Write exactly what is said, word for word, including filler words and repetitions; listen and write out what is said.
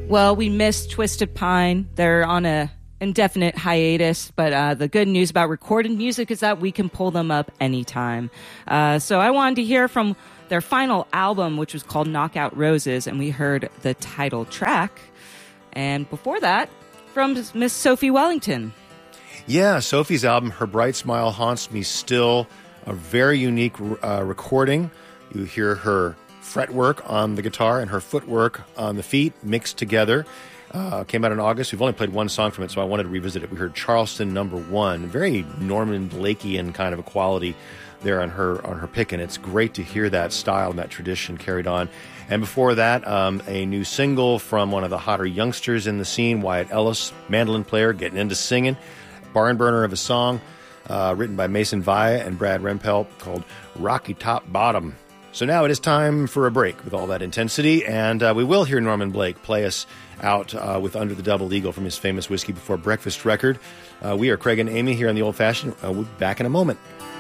Well, we missed Twisted Pine. They're on a indefinite hiatus, but uh, the good news about recorded music is that we can pull them up anytime. Uh, so I wanted to hear from their final album, which was called Knockout Roses, and we heard the title track. And before that, from Miss Sophie Wellington. Yeah, Sophie's album, Her Bright Smile Haunts Me Still, a very unique uh, recording. You hear her fretwork on the guitar and her footwork on the feet mixed together. Uh, came out in August. We've only played one song from it, so I wanted to revisit it. We heard Charleston Number One. Very Norman Blakeian kind of a quality there on her on her pick, and it's great to hear that style and that tradition carried on. And before that, um, a new single from one of the hotter youngsters in the scene, Wyatt Ellis, mandolin player, getting into singing. Barn burner of a song uh, written by Mason Vaya and Brad Rempel called Rocky Top Bottom. So now it is time for a break with all that intensity, and uh, we will hear Norman Blake play us out uh, with Under the Double Eagle from his famous Whiskey Before Breakfast record. Uh, we are Craig and Amy here on The Old Fashioned. Uh, we'll be back in a moment.